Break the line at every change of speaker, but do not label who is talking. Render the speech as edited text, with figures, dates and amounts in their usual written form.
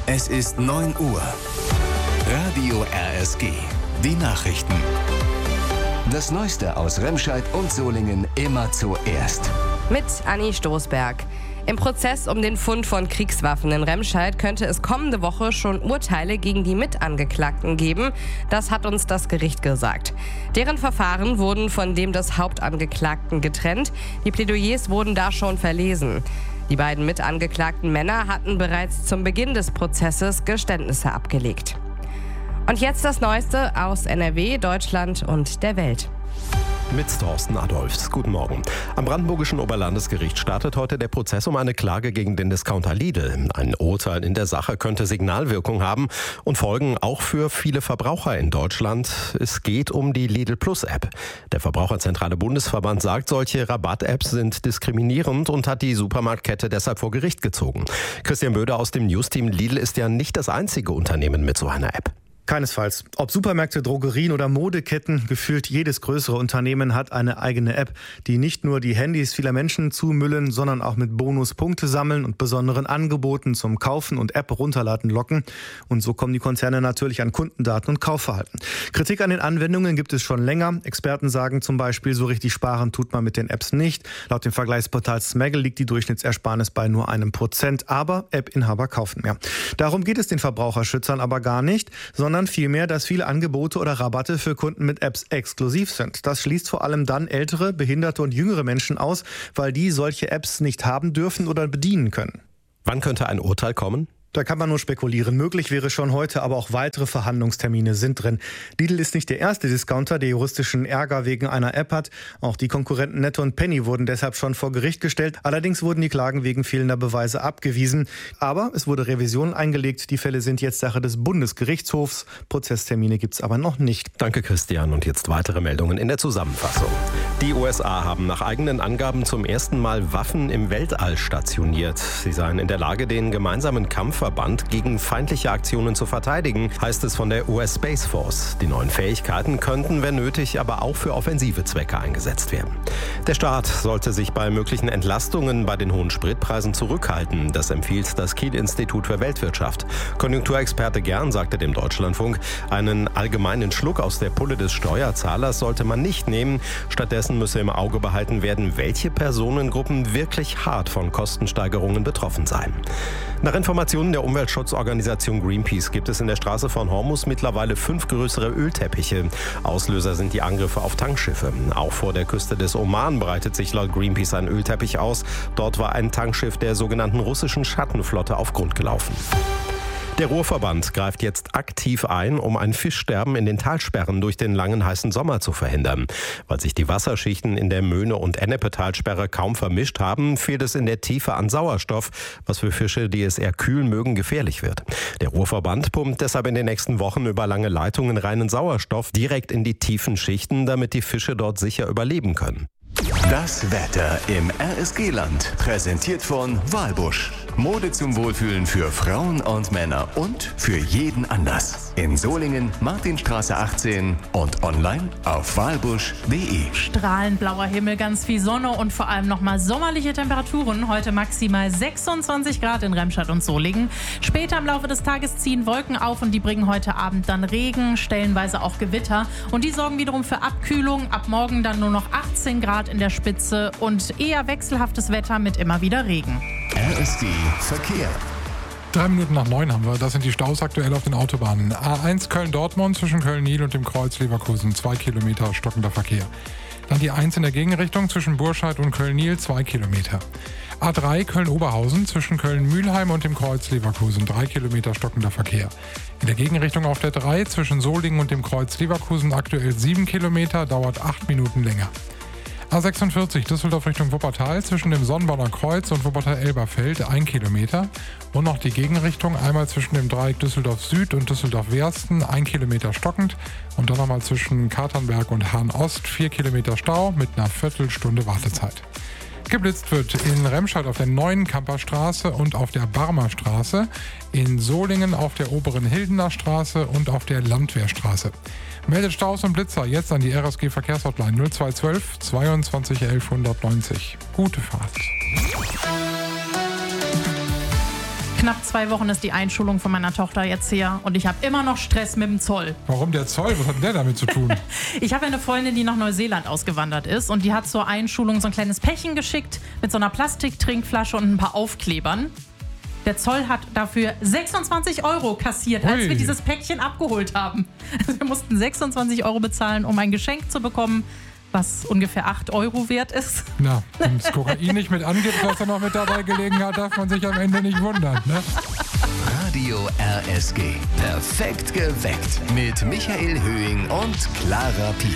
Es ist 9 Uhr. Radio RSG. Die Nachrichten. Das Neueste aus Remscheid und Solingen immer zuerst.
Mit Anni Stoßberg. Im Prozess um den Fund von Kriegswaffen in Remscheid könnte es kommende Woche schon Urteile gegen die Mitangeklagten geben. Das hat uns das Gericht gesagt. Deren Verfahren wurden von dem des Hauptangeklagten getrennt. Die Plädoyers wurden da schon verlesen. Die beiden mitangeklagten Männer hatten bereits zum Beginn des Prozesses Geständnisse abgelegt. Und jetzt das Neueste aus NRW, Deutschland und der Welt.
Mit Thorsten Adolphs. Guten Morgen. Am Brandenburgischen Oberlandesgericht startet heute der Prozess um eine Klage gegen den Discounter Lidl. Ein Urteil in der Sache könnte Signalwirkung haben und Folgen auch für viele Verbraucher in Deutschland. Es geht um die Lidl Plus App. Der Verbraucherzentrale Bundesverband sagt, solche Rabatt-Apps sind diskriminierend und hat die Supermarktkette deshalb vor Gericht gezogen. Christian Böder aus dem News-Team. Lidl ist ja nicht das einzige Unternehmen mit so einer App.
Keinesfalls. Ob Supermärkte, Drogerien oder Modeketten, gefühlt jedes größere Unternehmen hat eine eigene App, die nicht nur die Handys vieler Menschen zumüllen, sondern auch mit Bonuspunkte sammeln und besonderen Angeboten zum Kaufen und App runterladen locken. Und so kommen die Konzerne natürlich an Kundendaten und Kaufverhalten. Kritik an den Anwendungen gibt es schon länger. Experten sagen zum Beispiel, so richtig sparen tut man mit den Apps nicht. Laut dem Vergleichsportal Smaggle liegt die Durchschnittsersparnis bei nur 1%. Aber App-Inhaber kaufen mehr. Darum geht es den Verbraucherschützern aber gar nicht, sondern vielmehr, dass viele Angebote oder Rabatte für Kunden mit Apps exklusiv sind. Das schließt vor allem dann ältere, behinderte und jüngere Menschen aus, weil die solche Apps nicht haben dürfen oder bedienen können.
Wann könnte ein Urteil kommen?
Da kann man nur spekulieren. Möglich wäre schon heute, aber auch weitere Verhandlungstermine sind drin. Lidl ist nicht der erste Discounter, der juristischen Ärger wegen einer App hat. Auch die Konkurrenten Netto und Penny wurden deshalb schon vor Gericht gestellt. Allerdings wurden die Klagen wegen fehlender Beweise abgewiesen. Aber es wurde Revision eingelegt. Die Fälle sind jetzt Sache des Bundesgerichtshofs. Prozesstermine gibt es aber noch nicht.
Danke, Christian. Und jetzt weitere Meldungen in der Zusammenfassung. Die USA haben nach eigenen Angaben zum ersten Mal Waffen im Weltall stationiert. Sie seien in der Lage, den gemeinsamen Kampfverband gegen feindliche Aktionen zu verteidigen, heißt es von der US Space Force. Die neuen Fähigkeiten könnten, wenn nötig, aber auch für offensive Zwecke eingesetzt werden. Der Staat sollte sich bei möglichen Entlastungen bei den hohen Spritpreisen zurückhalten. Das empfiehlt das Kiel-Institut für Weltwirtschaft. Konjunkturexperte Gern sagte dem Deutschlandfunk, einen allgemeinen Schluck aus der Pulle des Steuerzahlers sollte man nicht nehmen. Stattdessen müsse im Auge behalten werden, welche Personengruppen wirklich hart von Kostensteigerungen betroffen seien. Nach Informationen der Umweltschutzorganisation Greenpeace gibt es in der Straße von Hormuz mittlerweile 5 größere Ölteppiche. Auslöser sind die Angriffe auf Tankschiffe. Auch vor der Küste des Oman breitet sich laut Greenpeace ein Ölteppich aus. Dort war ein Tankschiff der sogenannten russischen Schattenflotte auf Grund gelaufen. Der Ruhrverband greift jetzt aktiv ein, um ein Fischsterben in den Talsperren durch den langen heißen Sommer zu verhindern. Weil sich die Wasserschichten in der Möhne- und Ennepe-Talsperre kaum vermischt haben, fehlt es in der Tiefe an Sauerstoff, was für Fische, die es eher kühl mögen, gefährlich wird. Der Ruhrverband pumpt deshalb in den nächsten Wochen über lange Leitungen reinen Sauerstoff direkt in die tiefen Schichten, damit die Fische dort sicher überleben können.
Das Wetter im RSG-Land. Präsentiert von Walbusch. Mode zum Wohlfühlen für Frauen und Männer und für jeden Anlass. In Solingen, Martinstraße 18 und online auf walbusch.de.
Strahlend blauer Himmel, ganz viel Sonne und vor allem nochmal sommerliche Temperaturen. Heute maximal 26 Grad in Remscheid und Solingen. Später im Laufe des Tages ziehen Wolken auf und die bringen heute Abend dann Regen, stellenweise auch Gewitter. Und die sorgen wiederum für Abkühlung. Ab morgen dann nur noch 18 Grad in der Spitze und eher wechselhaftes Wetter mit immer wieder Regen.
RSG Verkehr.
3 Minuten nach 9 haben wir. Das sind die Staus aktuell auf den Autobahnen. A1 Köln-Dortmund zwischen Köln-Nil und dem Kreuz Leverkusen. 2 Kilometer stockender Verkehr. Dann die 1 in der Gegenrichtung zwischen Burscheid und Köln-Nil. 2 Kilometer. A3 Köln-Oberhausen zwischen Köln-Mühlheim und dem Kreuz Leverkusen. 3 Kilometer stockender Verkehr. In der Gegenrichtung auf der 3 zwischen Solingen und dem Kreuz Leverkusen aktuell 7 Kilometer. Dauert 8 Minuten länger. A46 Düsseldorf Richtung Wuppertal zwischen dem Sonnenborner Kreuz und Wuppertal-Elberfeld 1 Kilometer. Und noch die Gegenrichtung, einmal zwischen dem Dreieck Düsseldorf Süd und Düsseldorf-Wersten 1 Kilometer stockend. Und dann nochmal zwischen Katernberg und Hahn-Ost 4 Kilometer Stau mit einer Viertelstunde Wartezeit. Geblitzt wird in Remscheid auf der Neuen Kamperstraße und auf der Barmer Straße, in Solingen auf der Oberen Hildener Straße und auf der Landwehrstraße. Meldet Staus und Blitzer jetzt an die RSG Verkehrshotline 0212 22 11 190. Gute Fahrt.
Knapp 2 Wochen ist die Einschulung von meiner Tochter jetzt her und ich habe immer noch Stress mit dem Zoll.
Warum der Zoll? Was hat denn der damit zu tun?
Ich habe eine Freundin, die nach Neuseeland ausgewandert ist und die hat zur Einschulung so ein kleines Päckchen geschickt mit so einer Plastiktrinkflasche und ein paar Aufklebern. Der Zoll hat dafür 26 € kassiert, als wir dieses Päckchen abgeholt haben. Also wir mussten 26 € bezahlen, um ein Geschenk zu bekommen, was ungefähr 8 € wert ist.
Na, wenn das Kokain nicht mit angibt, was er noch mit dabei gelegen hat, darf man sich am Ende nicht wundern, ne?
Radio RSG. Perfekt geweckt. Mit Michael Höhing und Clara Piek.